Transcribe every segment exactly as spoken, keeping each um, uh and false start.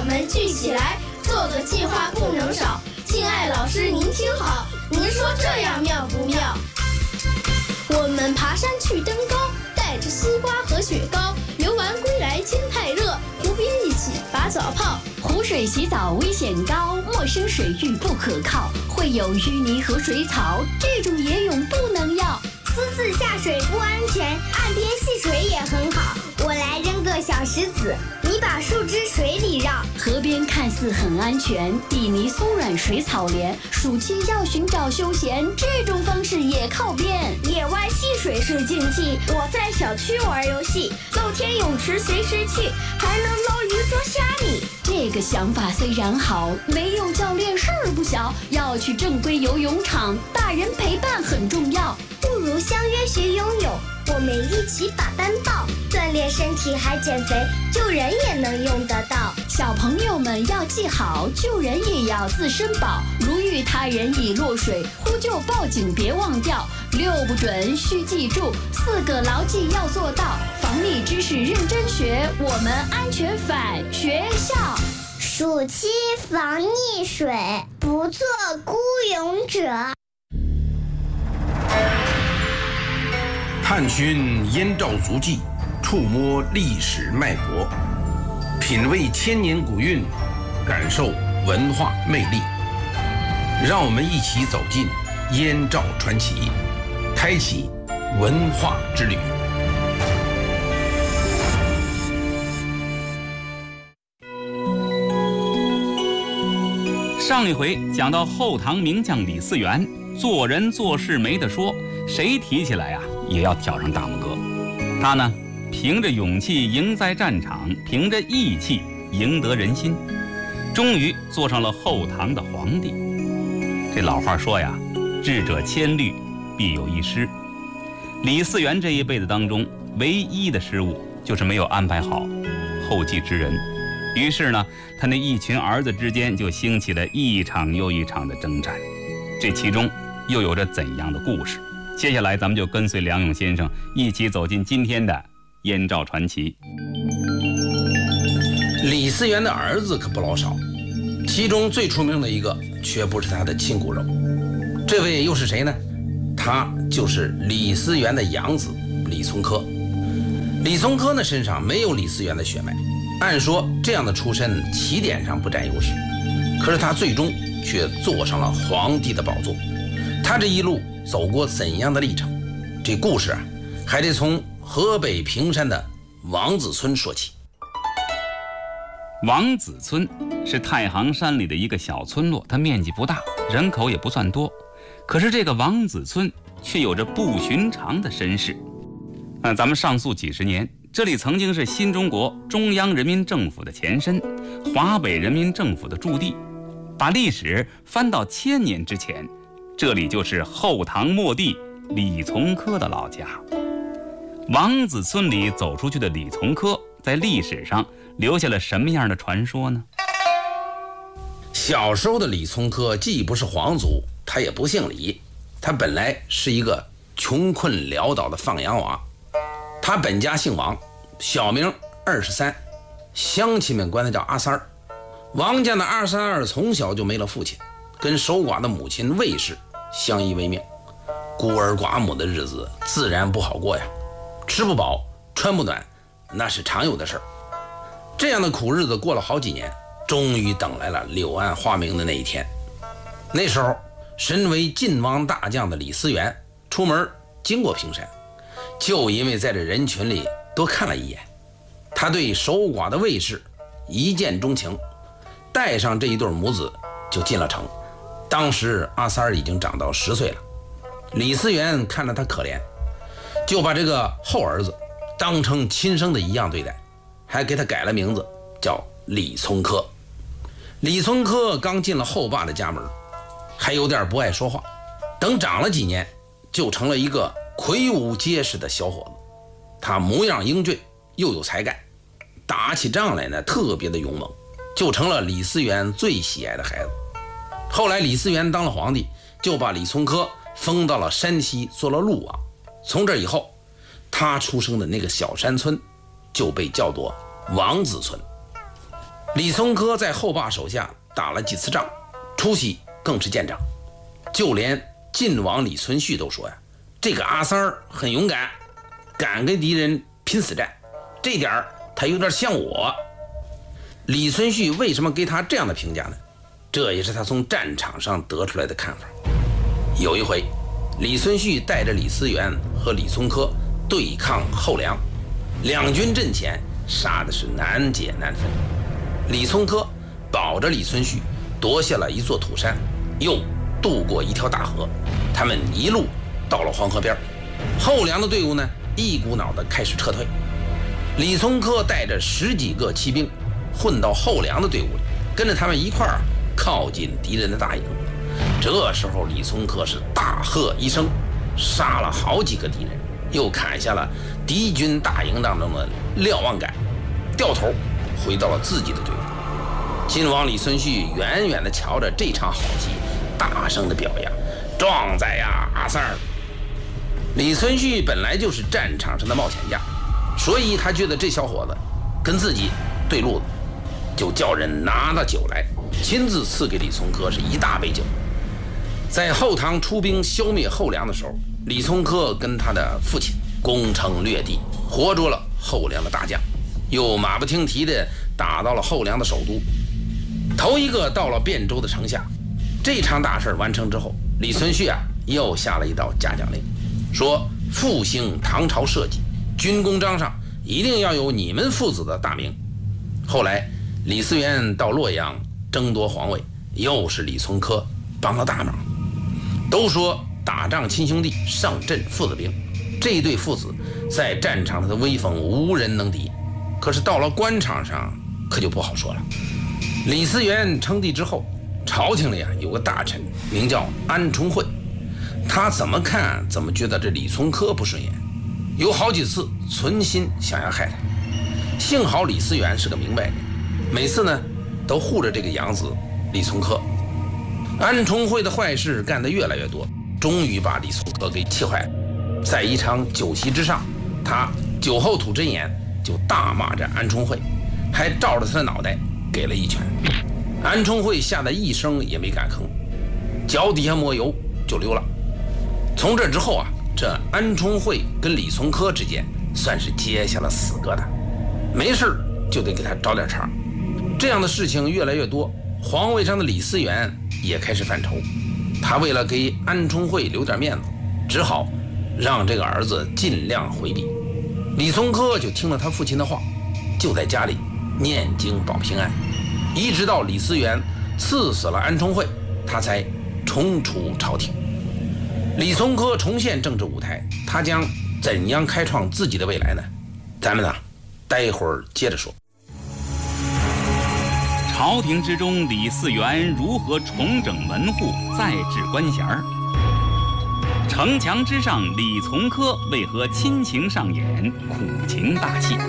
们聚起来，做个计划不能少。敬爱老师您听好，您说这样妙不妙？我们爬山去登高，带着西瓜和雪糕，游玩归来天太热，湖边一起把澡泡。 湖水洗澡危险高，陌生水域不可靠，会有淤泥和水草，这种野泳不能要。 私自下水不安全，岸边戏水也很好。我来扔个小石子，你把树枝水里绕。 河边看似很安全，地泥松软水草连，暑期要寻找休闲，这种方式也靠边。 野外戏水是禁忌，我在小区玩游戏，露天泳池随时去，还能捞鱼捉虾米。 这个想法虽然好，没有教练事儿不小，要去正规游泳场，大人陪伴很重要。 不如相约学游泳，我们一起把单抱，锻炼身体还减肥，救人也能用得到。 小朋友们要记好，救人也要自身保，如遇他人已落水，呼救报警别忘掉。六不准需记住，四个牢记要做到，防溺知识认真学，我们安全返学校。 暑期防溺水，不做孤勇者。 探寻燕赵足迹，触摸历史脉搏，品味千年古韵，感受文化魅力。让我们一起走进燕赵传奇，开启文化之旅。 上一回讲到后唐名将李嗣源，做人做事没得说，谁提起来啊也要挑上大拇哥。他呢，凭着勇气赢在战场，凭着义气赢得人心，终于做上了后唐的皇帝。这老话说呀，智者千虑，必有一失。李嗣源这一辈子当中，唯一的失误就是没有安排好后继之人。于是呢，他那一群儿子之间就兴起了一场又一场的征战。这其中又有着怎样的故事？接下来咱们就跟随梁勇先生一起走进今天的燕赵传奇。 李嗣源的儿子可不老少，其中最出名的一个却不是他的亲骨肉。这位又是谁呢？他就是李嗣源的养子李从珂。李从珂呢身上没有李嗣源的血脉，按说这样的出身起点上不占优势，可是他最终却坐上了皇帝的宝座。他这一路走过怎样的历程？这故事啊，还得从河北平山的王子村说起。 王子村是太行山里的一个小村落，它面积不大，人口也不算多，可是这个王子村却有着不寻常的身世。那咱们上溯几十年，这里曾经是新中国中央人民政府的前身，华北人民政府的驻地。把历史翻到千年之前，这里就是后唐末帝李从珂的老家。王子村里走出去的李从珂，在历史上留下了什么样的传说呢？ 小时候的李从珂既不是皇族，他也不姓李，他本来是一个穷困潦倒的放羊娃。他本家姓王，小名二十三，乡亲们管他叫阿三儿。王家的二三二从小就没了父亲，跟守寡的母亲魏氏相依为命，孤儿寡母的日子自然不好过呀，吃不饱穿不暖，那是常有的事儿。这样的苦日子过了好几年，终于等来了柳暗花明的那一天。那时候身为晋王大将的李嗣源出门经过平山，就因为在这人群里多看了一眼，他对守寡的魏氏一见钟情，带上这一对母子就进了城。当时阿三儿已经长到十岁了，李嗣源看着他可怜，就把这个后儿子当成亲生的一样对待，还给他改了名字叫李从珂。李从珂刚进了后爸的家门，还有点不爱说话，等长了几年就成了一个魁梧结实的小伙子。他模样英俊又有才干，打起仗来呢特别的勇猛，就成了李嗣源最喜爱的孩子。后来李嗣源当了皇帝，就把李从珂封到了山西做了陆王。从这以后，他出生的那个小山村就被叫做王子村。 李从珂在后爸手下打了几次仗，出息更是见长。就连晋王李存勖都说呀，这个阿三儿很勇敢，敢跟敌人拼死战，这点儿他有点像我。李存勖为什么给他这样的评价呢？这也是他从战场上得出来的看法。有一回，李存勖带着李思源和李从珂对抗后梁，两军阵前杀的是难解难分。李从珂保着李存勖夺下了一座土山，又渡过一条大河，他们一路到了黄河边。后梁的队伍呢，一股脑的开始撤退。李从珂带着十几个骑兵混到后梁的队伍里，跟着他们一块儿靠近敌人的大营。这时候李从珂是大喝一声，杀了好几个敌人，又砍下了敌军大营当中的瞭望杆，掉头回到了自己的队伍。晋王李存勖远远地瞧着这场好戏，大声地表扬：“壮哉呀，阿三儿！”李存勖本来就是战场上的冒险家，所以他觉得这小伙子跟自己对路子，就叫人拿了酒来，亲自赐给李从珂是一大杯酒。在后唐出兵消灭后梁的时候，李从珂跟他的父亲攻城略地，活捉了后梁的大将，又马不停蹄地打到了后梁的首都，头一个到了汴州的城下。这场大事完成之后，李存勖啊又下了一道嘉奖令，说复兴唐朝社稷，军功章上一定要有你们父子的大名。后来李思源到洛阳争夺皇位，又是李从珂帮了大忙。都说打仗亲兄弟，上阵父子兵，这对父子在战场上的威风无人能敌，可是到了官场上可就不好说了。李思源称帝之后，朝廷里啊有个大臣名叫安重会，他怎么看怎么觉得这李从珂不顺眼，有好几次存心想要害他。幸好李思源是个明白人，每次呢都护着这个养子李从珂。安重会的坏事干得越来越多，终于把李从珂给气坏了。在一场酒席之上，他酒后吐真言，就大骂着安重会，还照着他的脑袋给了一拳。安重会吓得一声也没敢吭，脚底下抹油就溜了。从这之后啊，这安重会跟李从珂之间算是结下了死疙瘩，没事就得给他找点茬。这样的事情越来越多，皇位上的李思源也开始犯愁。他为了给安重会留点面子，只好让这个儿子尽量回避。李从珂就听了他父亲的话，就在家里念经保平安，一直到李思源赐死了安重会，他才重出朝廷。李从珂重现政治舞台，他将怎样开创自己的未来呢？咱们呢，待会儿接着说。 朝廷之中，李嗣源如何重整门户，再置官衔儿？城墙之上，李从珂为何亲情上演，苦情大戏？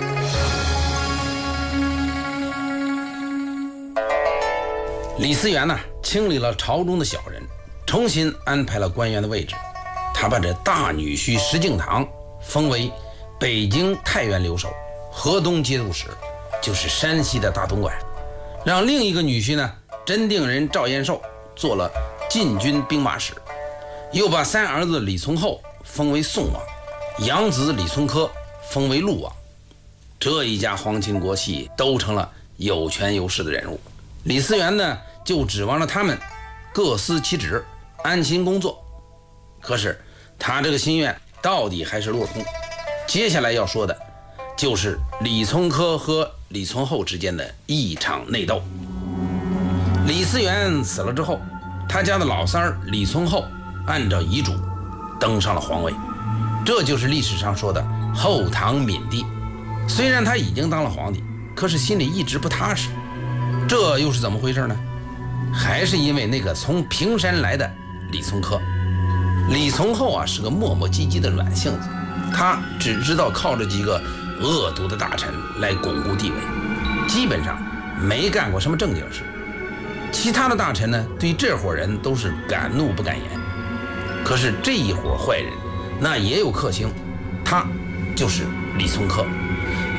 李嗣源呢，清理了朝中的小人，重新安排了官员的位置。他把这大女婿石敬瑭封为北京太原留守、河东节度使，就是山西的大总管。让另一个女婿呢，真定人赵延寿做了禁军兵马使，又把三儿子李从厚封为宋王，养子李从珂封为陆王。这一家皇亲国戚都成了有权有势的人物。李嗣源呢，就指望着他们各司其职，安心工作。可是他这个心愿到底还是落空。接下来要说的就是李从珂和李从厚之间的一场内斗。李嗣源死了之后，他家的老三儿李从厚按照遗嘱登上了皇位，这就是历史上说的后唐闵帝。虽然他已经当了皇帝，可是心里一直不踏实。这又是怎么回事呢？还是因为那个从平山来的李从珂。李从厚啊，是个磨磨唧唧的软性子，他只知道靠着几个恶毒的大臣来巩固地位，基本上没干过什么正经事。其他的大臣呢，对这伙人都是敢怒不敢言。可是这一伙坏人，那也有克星，他就是李从珂。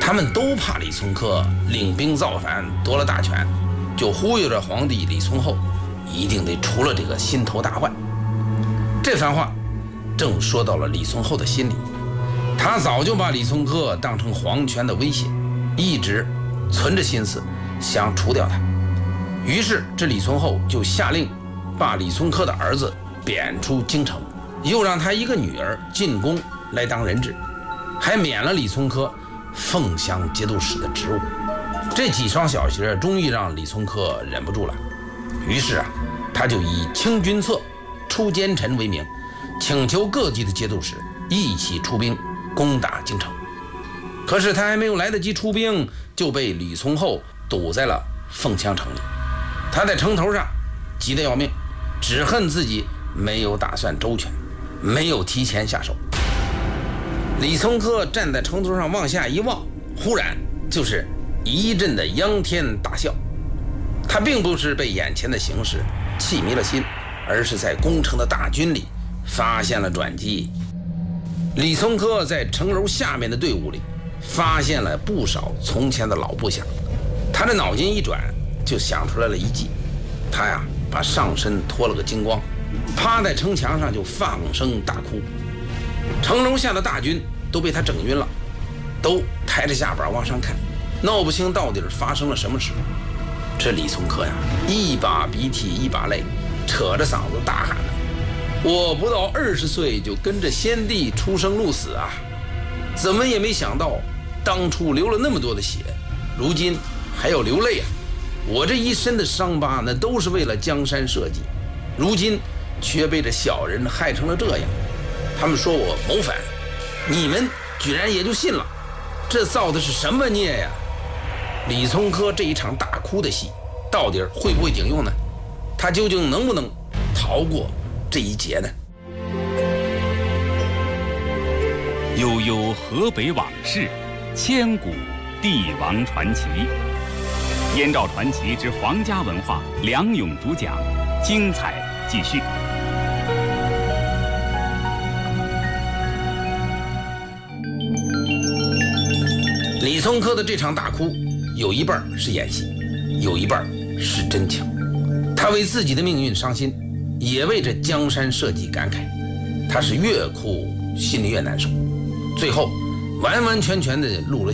他们都怕李从珂领兵造反夺了大权，就忽悠着皇帝李从厚一定得除了这个心头大患。这番话正说到了李从厚的心里，他早就把李从珂当成皇权的威胁，一直存着心思想除掉他。于是这李从厚就下令把李从珂的儿子贬出京城，又让他一个女儿进宫来当人质，还免了李从珂凤翔节度使的职务。这几双小鞋终于让李从珂忍不住了，于是啊，他就以清君侧、出奸臣为名，请求各地的节度使一起出兵攻打京城。可是他还没有来得及出兵，就被李从厚堵在了凤翔城里。他在城头上急得要命，只恨自己没有打算周全，没有提前下手。李从珂站在城头上往下一望，忽然就是一阵的仰天大笑。他并不是被眼前的形势气迷了心，而是在攻城的大军里发现了转机。李从珂在城楼下面的队伍里发现了不少从前的老部下，他的脑筋一转，就想出来了一计。他呀，把上身脱了个精光，趴在城墙上就放声大哭。城楼下的大军都被他整晕了，都抬着下巴往上看，闹不清到底发生了什么事。这李从珂呀，一把鼻涕一把泪，扯着嗓子大喊：我不到二十岁就跟着先帝出生入死啊，怎么也没想到当初流了那么多的血，如今还要流泪啊！我这一身的伤疤那都是为了江山社稷，如今却被这小人害成了这样。他们说我谋反，你们居然也就信了，这造的是什么孽呀？李从珂这一场大哭的戏到底会不会顶用呢？他究竟能不能逃过这一劫呢？ 悠悠河北往事，千古帝王传奇。燕赵传奇之皇家文化，梁勇主讲，精彩继续。 李从珂的这场大哭，有一半是演戏，有一半是真情。他为自己的命运伤心，也为这江山社稷感慨。他是越哭心里越难受，最后完完全全的录了